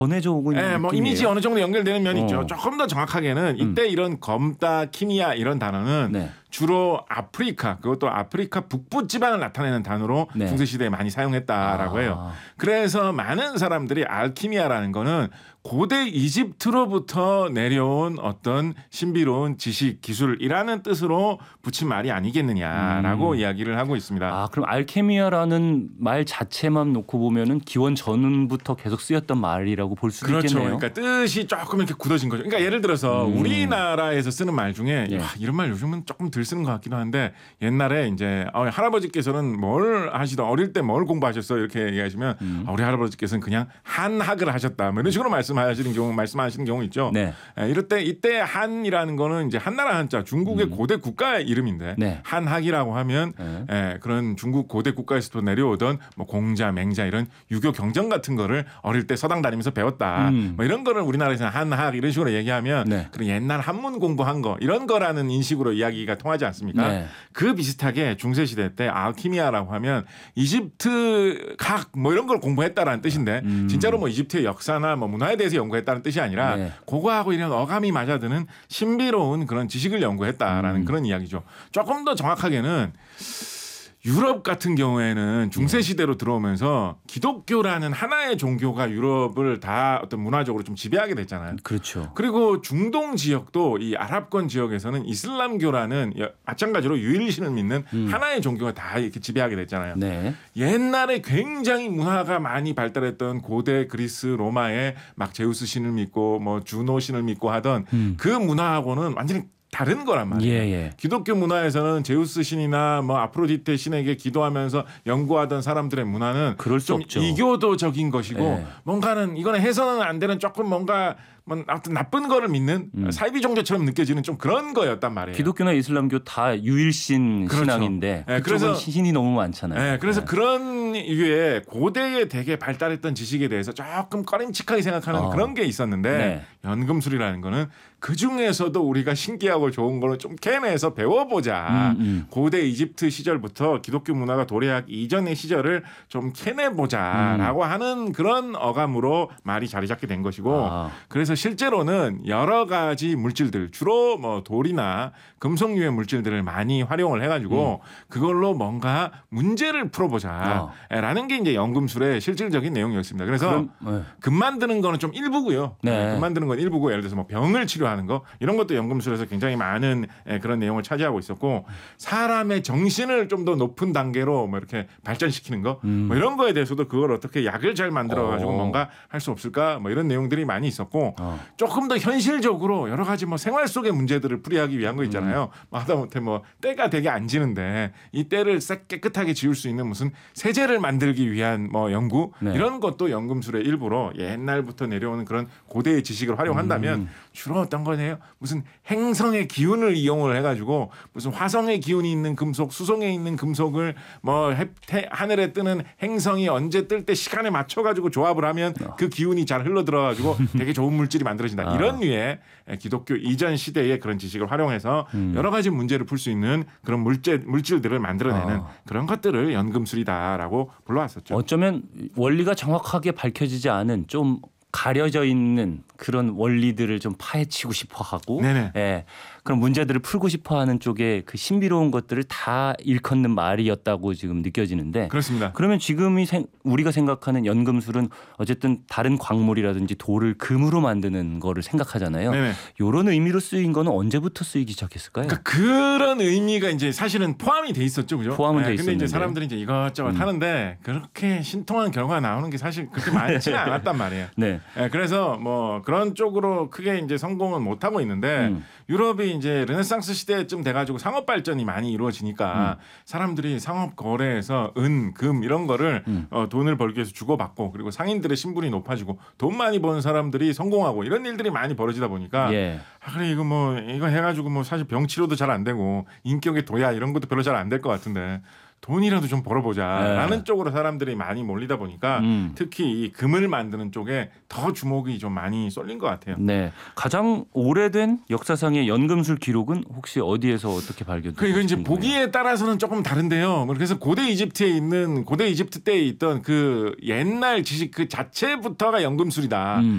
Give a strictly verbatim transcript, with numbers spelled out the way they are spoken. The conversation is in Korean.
전해져 오고 있는 네, 뭐 느낌이에요. 이미지 어느 정도 연결되는 면이 어. 있죠. 조금 더 정확하게는 이때 음. 이런 검다, 키미야 이런 단어는 네. 주로 아프리카 그것도 아프리카 북부 지방을 나타내는 단어로 네. 중세시대에 많이 사용했다라고 아. 해요. 그래서 많은 사람들이 알키미아라는 거는 고대 이집트로부터 내려온 어떤 신비로운 지식, 기술이라는 뜻으로 붙인 말이 아니겠느냐라고 음. 이야기를 하고 있습니다. 아, 그럼 알케미아라는 말 자체만 놓고 보면은 기원 전부터 계속 쓰였던 말이라고 볼 수도 그렇죠. 있겠네요. 그러니까 뜻이 조금 이렇게 굳어진 거죠. 그러니까 예를 들어서 음. 우리나라에서 쓰는 말 중에 예. 야, 이런 말 요즘은 조금 덜 쓰는 것 같기도 한데 옛날에 이제 어, 할아버지께서는 뭘 하시던 어릴 때 뭘 공부하셨어 이렇게 얘기하시면 음. 아, 우리 할아버지께서는 그냥 한학을 하셨다. 뭐 이런 식으로 말씀하시는 경우 말씀하시는 경우 있죠. 네. 예, 이럴 때 이때 한이라는 거는 이제 한나라 한자 중국의 음. 고대 국가의 이름인데 네. 한학이라고 하면 네. 예, 그런 중국 고대 국가에서도 내려오던 뭐 공자, 맹자 이런 유교 경전 같은 거를 어릴 때 서당 다니면서 배웠다. 음. 뭐 이런 거를 우리나라에서는 한학 이런 식으로 얘기하면 네. 그런 옛날 한문 공부한 거 이런 거라는 인식으로 이야기가 통하지 않습니까? 네. 그 비슷하게 중세시대 때 알키미아라고 하면 이집트 각 뭐 이런 걸 공부했다라는 뜻인데 음. 진짜로 뭐 이집트의 역사나 뭐 문화에 대해서 연구했다는 뜻이 아니라 네. 그거하고 이런 어감이 맞아드는 신비로운 그런 지식을 연구했다라는 음. 그런 이야기죠. 조금 더 정확하게는 유럽 같은 경우에는 중세시대로 들어오면서 기독교라는 하나의 종교가 유럽을 다 어떤 문화적으로 좀 지배하게 됐잖아요. 그렇죠. 그리고 중동 지역도 이 아랍권 지역에서는 이슬람교라는 마찬가지로 유일신을 믿는 음. 하나의 종교가 다 이렇게 지배하게 됐잖아요. 네. 옛날에 굉장히 문화가 많이 발달했던 고대 그리스 로마에 막 제우스 신을 믿고 뭐 주노 신을 믿고 하던 음. 그 문화하고는 완전히 다른 거란 말이에요. 예, 예. 기독교 문화에서는 제우스 신이나 뭐 아프로디테 신에게 기도하면서 연구하던 사람들의 문화는 그럴 수 좀 없죠. 이교도적인 것이고 예. 뭔가는 이거는 해서는 안 되는 조금 뭔가 뭐 아무튼 나쁜 거를 믿는 음. 사이비 종교처럼 느껴지는 좀 그런 거였단 말이에요. 기독교나 이슬람교 다 유일신 그렇죠. 신앙인데 네, 그래서 신이 너무 많잖아요. 네, 그래서 네. 그런 이유에 고대에 되게 발달했던 지식에 대해서 조금 꺼림칙하게 생각하는 어. 그런 게 있었는데 네. 연금술이라는 거는 그중에서도 우리가 신기하고 좋은 거를 좀 캐내서 배워보자. 음, 음. 고대 이집트 시절부터 기독교 문화가 도래하기 이전의 시절을 좀 캐내보자라고 음. 하는 그런 어감으로 말이 자리 잡게 된 것이고 아. 그래서 실제로는 여러 가지 물질들 주로 뭐 돌이나 금속류의 물질들을 많이 활용을 해가지고 음. 그걸로 뭔가 문제를 풀어보자라는 어. 게 이제 연금술의 실질적인 내용이었습니다. 그래서 그럼, 네. 금 만드는 거는 좀 일부고요. 네. 금 만드는 건 일부고 예를 들어서 뭐 병을 치료하는 거 이런 것도 연금술에서 굉장히 많은 그런 내용을 차지하고 있었고 사람의 정신을 좀 더 높은 단계로 뭐 이렇게 발전시키는 거 음. 뭐 이런 거에 대해서도 그걸 어떻게 약을 잘 만들어가지고 어. 뭔가 할 수 없을까 뭐 이런 내용들이 많이 있었고 어. 조금 더 현실적으로 여러 가지 뭐 생활 속의 문제들을 풀이하기 위한 거 있잖아요. 음. 뭐 하다못해 뭐 때가 되게 안 지는데 이 때를 깨끗하게 지울 수 있는 무슨 세제를 만들기 위한 뭐 연구 네. 이런 것도 연금술의 일부로 옛날부터 내려오는 그런 고대의 지식을 활용한다면 음. 주로 어떤 거네요. 무슨 행성의 기운을 이용을 해가지고 무슨 화성의 기운이 있는 금속, 수성에 있는 금속을 뭐 해, 해, 하늘에 뜨는 행성이 언제 뜰 때 시간에 맞춰가지고 조합을 하면 그 기운이 잘 흘러들어가지고 되게 좋은 물질이 만들어진다. 아. 이런 류의 기독교 이전 시대의 그런 지식을 활용해서 음. 여러 가지 문제를 풀 수 있는 그런 물질, 물질들을 만들어내는 아. 그런 것들을 연금술이다라고 불러왔었죠. 어쩌면 원리가 정확하게 밝혀지지 않은 좀 가려져 있는 그런 원리들을 좀 파헤치고 싶어 하고 예, 그런 문제들을 풀고 싶어 하는 쪽에 그 신비로운 것들을 다 일컫는 말이었다고 지금 느껴지는데 그렇습니다. 그러면 지금이 생, 우리가 생각하는 연금술은 어쨌든 다른 광물이라든지 돌을 금으로 만드는 거를 생각하잖아요. 네네. 이런 의미로 쓰인 거는 언제부터 쓰이기 시작했을까요? 그러니까 그런 의미가 이제 사실은 포함이 돼 있었죠. 그죠? 포함은 네, 돼 있었는데. 근데 이제 사람들이 이제 이것저것 음. 하는데 그렇게 신통한 결과가 나오는 게 사실 그렇게 많지는 않았단 말이에요. 네. 네, 그래서 뭐 그런 쪽으로 크게 이제 성공은 못 하고 있는데 음. 유럽이 이제 르네상스 시대쯤 돼가지고 상업 발전이 많이 이루어지니까 음. 사람들이 상업 거래에서 은, 금 이런 거를 음. 어, 돈을 벌기 위해서 주고받고 그리고 상인들의 신분이 높아지고 돈 많이 버는 사람들이 성공하고 이런 일들이 많이 벌어지다 보니까 예. 아, 그래 이거 뭐 이거 해가지고 뭐 사실 병 치료도 잘 안 되고 인격의 도야 이런 것도 별로 잘 안 될 것 같은데. 돈이라도 좀 벌어보자라는 네. 쪽으로 사람들이 많이 몰리다 보니까 음. 특히 이 금을 만드는 쪽에 더 주목이 좀 많이 쏠린 것 같아요. 네, 가장 오래된 역사상의 연금술 기록은 혹시 어디에서 어떻게 발견됐나요? 그 이건 이제 보기에 따라서는 조금 다른데요. 그래서 고대 이집트에 있는 고대 이집트 때에 있던 그 옛날 지식 그 자체부터가 연금술이다. 음.